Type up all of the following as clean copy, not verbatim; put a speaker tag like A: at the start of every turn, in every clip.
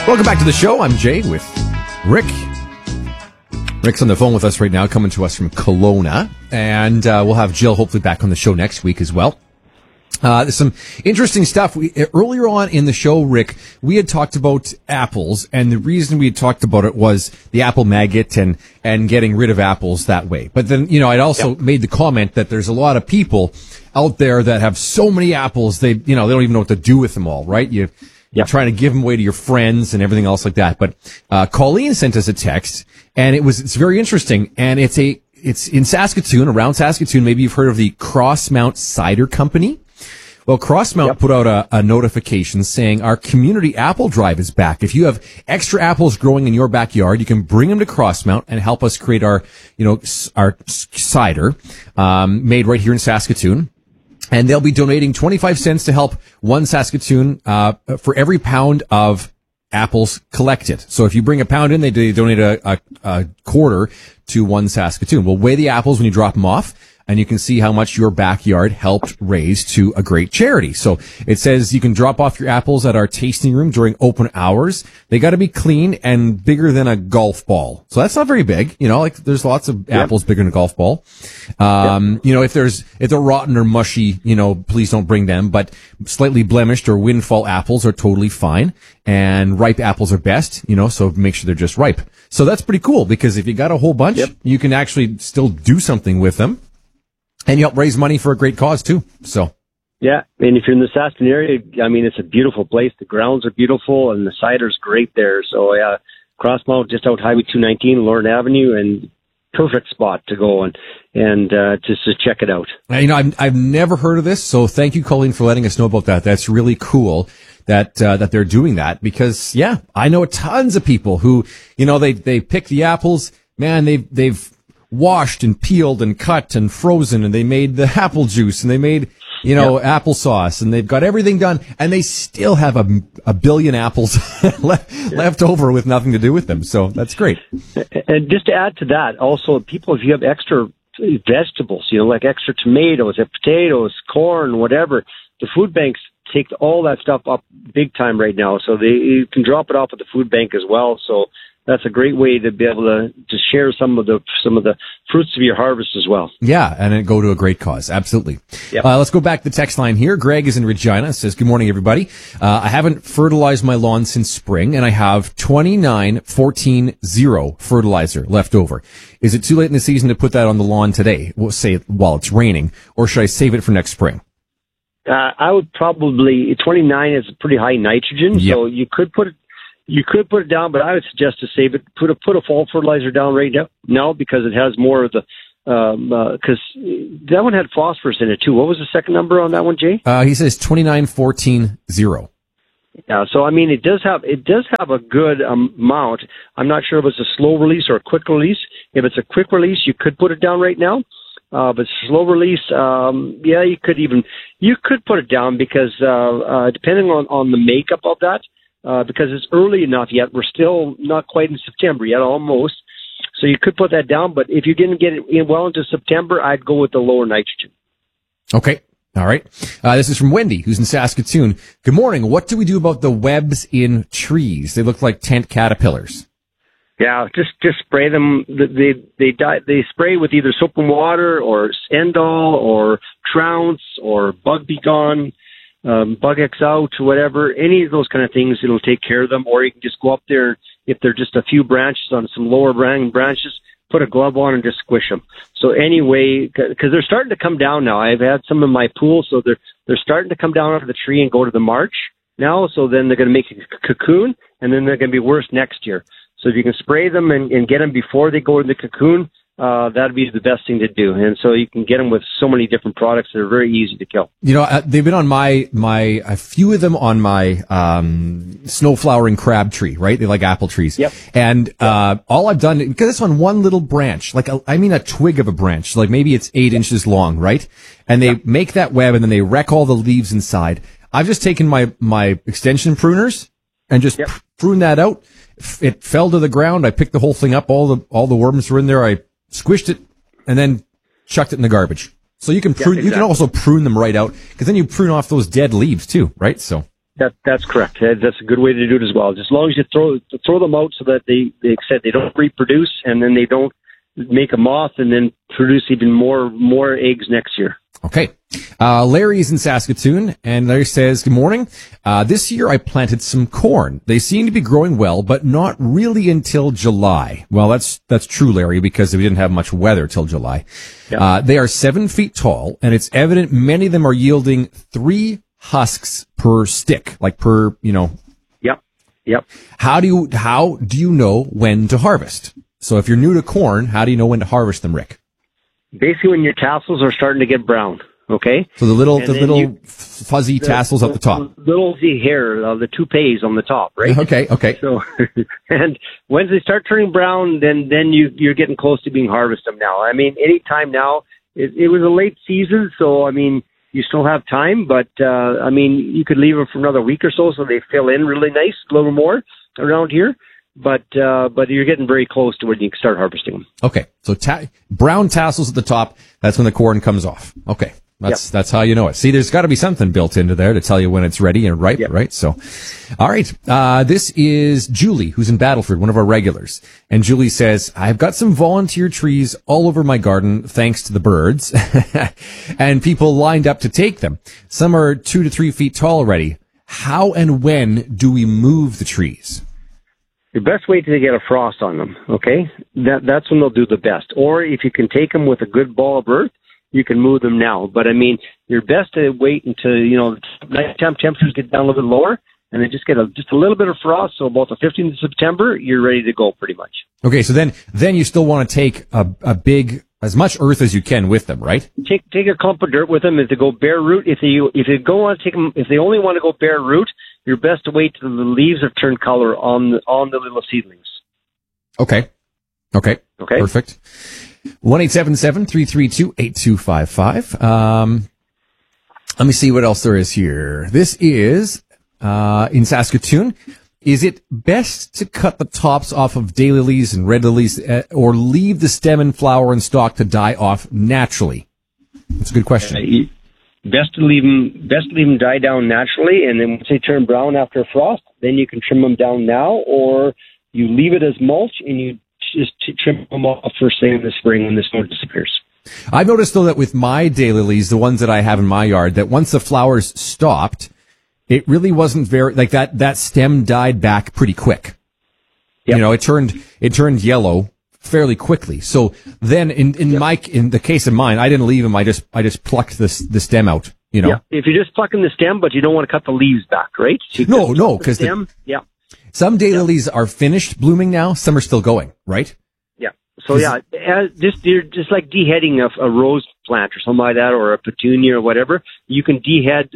A: Welcome back to the show. I'm Jay with Rick. Rick's on the phone with us right now, coming to us from Kelowna. And we'll have Jill hopefully back on the show next week as well. There's some interesting stuff. Earlier on in the show, Rick, we had talked about apples, and the reason we had talked about it was the apple maggot and getting rid of apples that way. But then, I'd also made the comment that there's a lot of people out there that have so many apples, they don't even know what to do with them all, right? You're trying to give them away to your friends and everything else like that. But Colleen sent us a text, and it's very interesting, and it's in Saskatoon, around Saskatoon. Maybe you've heard of the Crossmount Cider Company. Well, Crossmount put out a notification saying our community apple drive is back. If you have extra apples growing in your backyard, you can bring them to Crossmount and help us create our cider, made right here in Saskatoon. And they'll be donating 25 cents to help One Saskatoon, for every pound of apples collected. So if you bring a pound in, they donate a quarter to One Saskatoon. We'll weigh the apples when you drop them off, and you can see how much your backyard helped raise to a great charity. So it says you can drop off your apples at our tasting room during open hours. They got to be clean and bigger than a golf ball. So that's not very big. There's lots of apples bigger than a golf ball. If they're rotten or mushy, please don't bring them, but slightly blemished or windfall apples are totally fine. And ripe apples are best, so make sure they're just ripe. So that's pretty cool, because if you got a whole bunch, you can actually still do something with them. And you help raise money for a great cause, too. So,
B: yeah, and if you're in the Saskatoon area, it's a beautiful place. The grounds are beautiful, and the cider's great there. So, Crossmount, just out Highway 219, Lorne Avenue, and perfect spot to go and just to check it out.
A: I've never heard of this, so thank you, Colleen, for letting us know about that. That's really cool that they're doing that, because, I know tons of people who, they pick the apples. Man, they've washed and peeled and cut and frozen, and they made the apple juice, and they made, applesauce, and they've got everything done, and they still have a billion apples left over with nothing to do with them. So that's great.
B: And just to add to that, also, people, if you have extra vegetables, like extra tomatoes, potatoes, corn, whatever, the food banks take all that stuff up big time right now. So you can drop it off at the food bank as well. So that's a great way to be able to share some of the fruits of your harvest as well.
A: Yeah, and then go to a great cause. Absolutely.
B: Yep.
A: Let's go back to the text line here. Greg is in Regina. Says, good morning, everybody. I haven't fertilized my lawn since spring, and I have 29-14-0 fertilizer left over. Is it too late in the season to put that on the lawn today? We'll say while it's raining, or should I save it for next spring?
B: I would probably, 29 is pretty high nitrogen, so you could put it down, but I would suggest to save it. Put a fall fertilizer down right now because it has more of the because that one had phosphorus in it too. What was the second number on that one, Jay?
A: He says 29-14-0.
B: Yeah, so it does have a good amount. I'm not sure if it's a slow release or a quick release. If it's a quick release, you could put it down right now. But slow release, you could put it down because depending on the makeup of that. Because it's early enough yet. We're still not quite in September yet, almost. So you could put that down, but if you didn't get it in well into September, I'd go with the lower nitrogen.
A: Okay. All right. This is from Wendy, who's in Saskatoon. Good morning. What do we do about the webs in trees? They look like tent caterpillars.
B: Yeah, just spray them. They spray with either soap and water or Endol or Trounce or Bug Be Gone. Bug X out, whatever, any of those kind of things, it'll take care of them. Or you can just go up there, if they're just a few branches on some lower branches, put a glove on and just squish them. So anyway, because they're starting to come down now. I've had some in my pool, so they're starting to come down out of the tree and go to the March now. So then they're going to make a cocoon, and then they're going to be worse next year. So if you can spray them and get them before they go in the cocoon, that'd be the best thing to do. And so you can get them with so many different products that are very easy to kill.
A: They've been on a few of them on my snow flowering crab tree, right? They like apple trees.
B: Yep.
A: And all I've done, because it's on one little branch, a twig of a branch, like maybe it's 8 inches long, right? And they make that web and then they wreck all the leaves inside. I've just taken my extension pruners and just prune that out. It fell to the ground. I picked the whole thing up. All the worms were in there. I squished it and then chucked it in the garbage. So you can prune. You can also prune them right out, because then you prune off those dead leaves too, right? So
B: That's correct. That's a good way to do it as well. As long as you throw them out so that they don't reproduce and then they don't make a moth and then produce even more eggs next year.
A: Okay. Larry's in Saskatoon, and Larry says, good morning. This year I planted some corn. They seem to be growing well, but not really until July. Well, that's true, Larry, because we didn't have much weather till July. Yep. They are 7 feet tall, and it's evident many of them are yielding 3 husks per stick, like per,
B: Yep.
A: How do you know when to harvest? So if you're new to corn, how do you know when to harvest them, Rick?
B: Basically when your tassels are starting to get brown, okay?
A: So the little fuzzy tassels at the top.
B: Little hair, the toupees on the top, right?
A: Okay.
B: So, and once they start turning brown, then you're getting close to being harvested now. I mean, any time now, it was a late season, so I mean, you still have time, but I mean, you could leave them for another week or so they fill in really nice, a little more around here. But you're getting very close to when you can start harvesting them.
A: Okay, so brown tassels at the top. That's when the corn comes off. Okay, that's how you know it. See, there's got to be something built into there to tell you when it's ready and ripe, right? So, all right. This is Julie, who's in Battleford, one of our regulars, and Julie says, "I've got some volunteer trees all over my garden, thanks to the birds, and people lined up to take them. Some are 2 to 3 feet tall already. How and when do we move the trees?"
B: The best way to get a frost on them, okay? That's when they'll do the best. Or if you can take them with a good ball of earth, you can move them now. But I mean, you're best to wait until, nighttime temperatures get down a little bit lower, and then just get just a little bit of frost. So about the 15th of September, you're ready to go pretty much. Okay, so
A: then you still want to take a big, as much earth as you can with them, right?
B: Take a clump of dirt with them. If they go bare root, if they only want to go bare root, you're best to wait till the leaves have turned color on the little seedlings.
A: Okay. Perfect. 1-877-332-8255. Let me see what else there is here. This is in Saskatoon. Is it best to cut the tops off of daylilies and red lilies, or leave the stem and flower and stalk to die off naturally? That's a good question.
B: Best to leave them die down naturally, and then once they turn brown after frost, then you can trim them down now, or you leave it as mulch and you just trim them off first thing in the spring when the snow disappears.
A: I've noticed though that with my daylilies, the ones that I have in my yard, that once the flowers stopped, it really wasn't very like that stem died back pretty quick. Yep. It turned yellow fairly quickly. So then in the case of mine, I didn't leave them. I just plucked the stem out,
B: Yeah. If you're just plucking the stem, but you don't want to cut the leaves back, right? So
A: no, because some daylilies are finished blooming now. Some are still going, right? Yeah.
B: So you're just like deheading a rose plant or something like that, or a petunia or whatever. You can dehead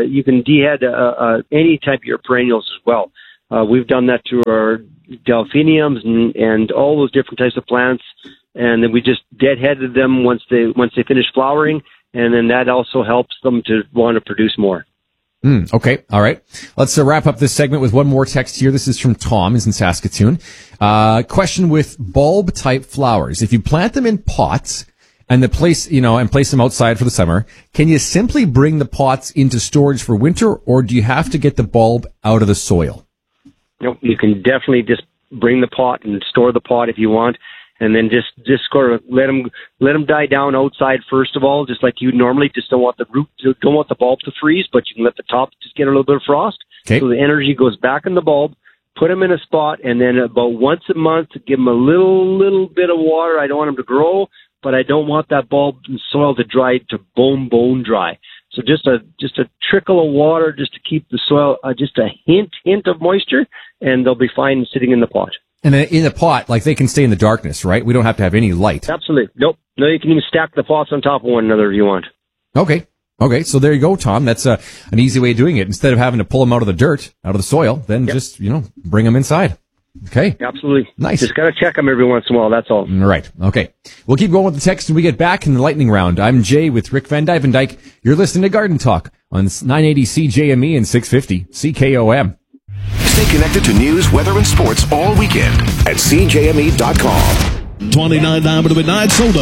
B: any type of your perennials as well. We've done that to our delphiniums and all those different types of plants, and then we just deadheaded them once they finish flowering, and then that also helps them to want to produce more.
A: Okay, all right. Let's wrap up this segment with one more text here. This is from Tom, who's in Saskatoon. Question with bulb type flowers: if you plant them in pots and place them outside for the summer, can you simply bring the pots into storage for winter, or do you have to get the bulb out of the soil?
B: Nope, you can definitely just bring the pot and store the pot if you want, and then just sort of let them die down outside first of all, just like you normally. Just don't want the bulb to freeze, but you can let the top just get a little bit of frost, so the energy goes back in the bulb. Put them in a spot, and then about once a month, give them a little bit of water. I don't want them to grow, but I don't want that bulb and soil to dry to bone dry. So just a trickle of water just to keep the soil, just a hint of moisture, and they'll be fine sitting in the pot.
A: And then in the pot, like they can stay in the darkness, right? We don't have to have any light.
B: Absolutely. Nope. No, you can even stack the pots on top of one another if you want.
A: Okay. So there you go, Tom. That's an easy way of doing it. Instead of having to pull them out of the dirt, out of the soil, then just, bring them inside. Okay.
B: Absolutely.
A: Nice.
B: Just got to check them every once in a while. That's all.
A: Right. Okay. We'll keep going with the text when we get back in the lightning round. I'm Jay with Rick Van Dyke. You're listening to Garden Talk on 980 CJME and 650 CKOM.
C: Stay connected to news, weather, and sports all weekend at CJME.com.
D: 29 9 to midnight sold up.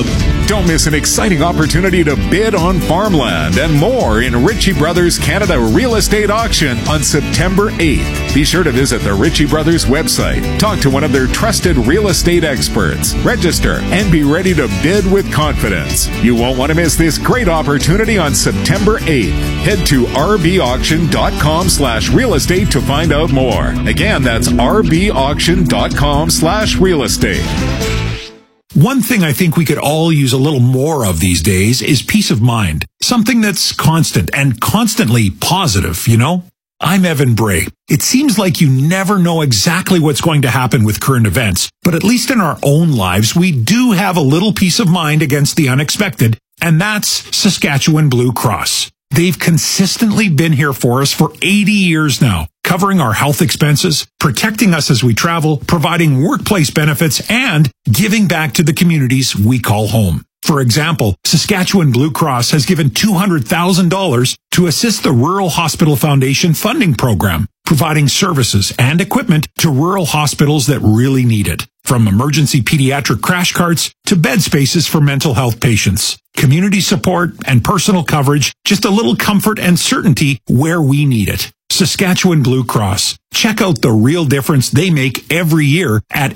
D: Don't miss an exciting opportunity to bid on farmland and more in Ritchie Brothers Canada Real Estate Auction on September 8th. Be sure to visit the Ritchie Brothers website, talk to one of their trusted real estate experts, register, and be ready to bid with confidence. You won't want to miss this great opportunity on September 8th. Head to rbauction.com/real estate to find out more. Again, that's rbauction.com/real estate.
E: One thing I think we could all use a little more of these days is peace of mind. Something that's constant and constantly positive, you know? I'm Evan Bray. It seems like you never know exactly what's going to happen with current events, but at least in our own lives, we do have a little peace of mind against the unexpected, and that's Saskatchewan Blue Cross. They've consistently been here for us for 80 years now, covering our health expenses, protecting us as we travel, providing workplace benefits, and giving back to the communities we call home. For example, Saskatchewan Blue Cross has given $200,000 to assist the Rural Hospital Foundation funding program, providing services and equipment to rural hospitals that really need it. From emergency pediatric crash carts to bed spaces for mental health patients. Community support and personal coverage, just a little comfort and certainty where we need it. Saskatchewan Blue Cross. Check out the real difference they make every year at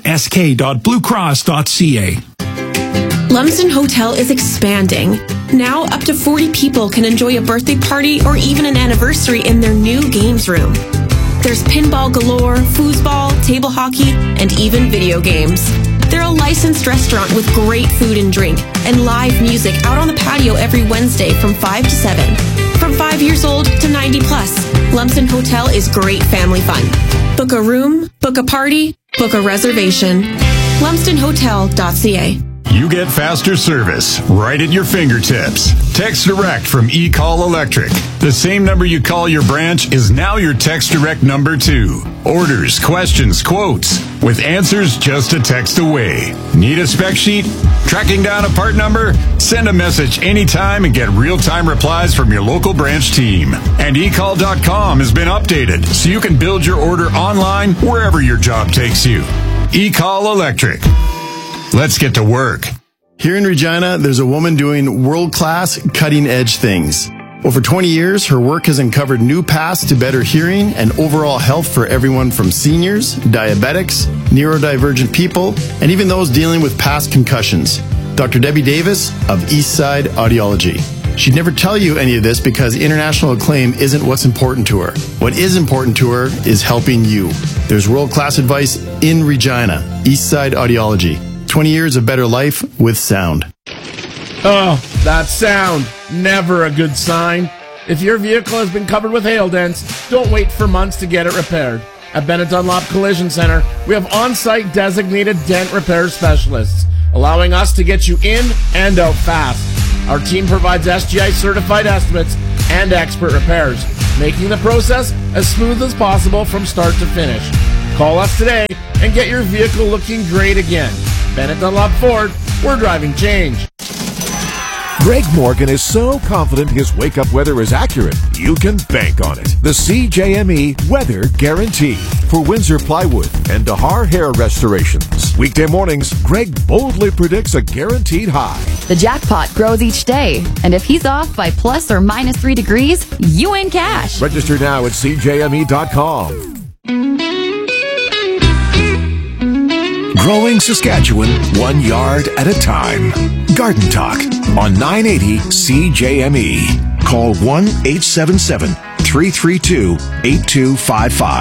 E: sk.bluecross.ca.
F: Lumsden Hotel is expanding. Now up to 40 people can enjoy a birthday party or even an anniversary in their new games room. There's pinball galore, foosball, table hockey, and even video games. They're a licensed restaurant with great food and drink and live music out on the patio every Wednesday from 5 to 7. From 5 years old to 90 plus, Lumsden Hotel is great family fun. Book a room, book a party, book a reservation. LumsdenHotel.ca.
D: You get faster service right at your fingertips. Text Direct from eCall Electric. The same number you call your branch is now your Text Direct number too. Orders, questions, quotes, with answers just a text away. Need a spec sheet? Tracking down a part number? Send a message anytime and get real-time replies from your local branch team. And eCall.com has been updated so you can build your order online wherever your job takes you. eCall Electric. Let's get to work.
G: Here in Regina, there's a woman doing world-class, cutting-edge things. Over 20 years, her work has uncovered new paths to better hearing and overall health for everyone from seniors, diabetics, neurodivergent people, and even those dealing with past concussions. Dr. Debbie Davis of Eastside Audiology. She'd never tell you any of this because international acclaim isn't what's important to her. What is important to her is helping you. There's world-class advice in Regina. Eastside Audiology. 20 years of better life with sound.
H: Oh, that sound. Never a good sign. If your vehicle has been covered with hail dents, don't wait for months to get it repaired. At Bennett Dunlop Collision Center, we have on-site designated dent repair specialists, allowing us to get you in and out fast. Our team provides SGI certified estimates and expert repairs, making the process as smooth as possible from start to finish. Call us today and get your vehicle looking great again. Bennett Dunlop Ford, we're driving change.
I: Greg Morgan is so confident his wake-up weather is accurate, you can bank on it. The CJME Weather Guarantee for Windsor Plywood and Dahar Hair Restorations. Weekday mornings, Greg boldly predicts a guaranteed high.
J: The jackpot grows each day, and if he's off by plus or minus 3 degrees, you win cash.
I: Register now at CJME.com. Growing Saskatchewan 1 yard at a time. Garden Talk on 980 CJME. Call 1-877-332-8255.